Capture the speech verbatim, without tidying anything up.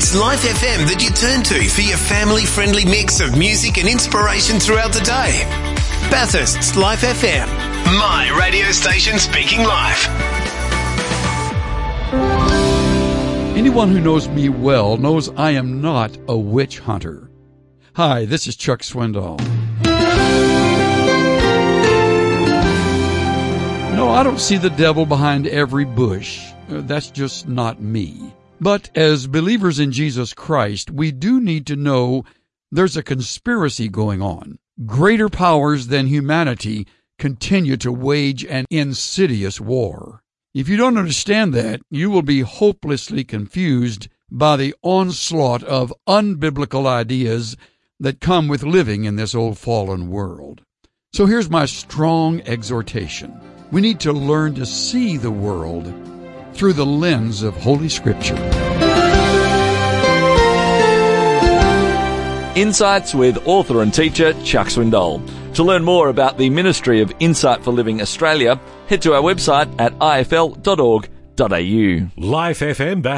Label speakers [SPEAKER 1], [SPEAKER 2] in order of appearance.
[SPEAKER 1] It's Life F M that you turn to for your family-friendly mix of music and inspiration throughout the day. Bathurst's Life F M, my radio station speaking life.
[SPEAKER 2] Anyone who knows me well knows I am not a witch hunter. Hi, this is Chuck Swindoll. No, I don't see the devil behind every bush. Uh, that's just not me. But as believers in Jesus Christ, we do need to know there's a conspiracy going on. Greater powers than humanity continue to wage an insidious war. If you don't understand that, you will be hopelessly confused by the onslaught of unbiblical ideas that come with living in this old fallen world. So here's my strong exhortation. We need to learn to see the world through the lens of Holy Scripture.
[SPEAKER 3] Insights with author and teacher Chuck Swindoll. To learn more about the Ministry of Insight for Living Australia, head to our website at I F L dot org dot A U.
[SPEAKER 4] Life F M